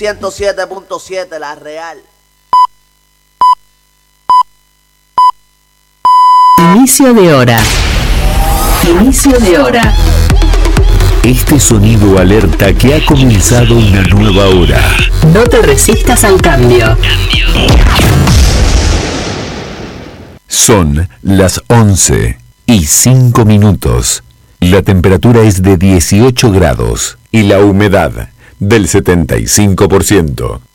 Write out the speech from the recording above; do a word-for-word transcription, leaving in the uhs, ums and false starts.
ciento siete punto siete, La Real. Inicio de hora. Inicio de hora. Este sonido alerta que ha comenzado una nueva hora. No te resistas al cambio. Son las once y cinco minutos. La temperatura es de dieciocho grados y la humedad del setenta y cinco por ciento.